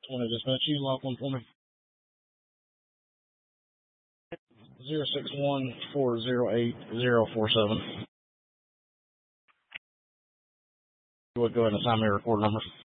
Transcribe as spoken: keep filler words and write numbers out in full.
twenty dispatch, you lock one for me. Zero six one four zero eight zero four seven. Go ahead and assign me a record number.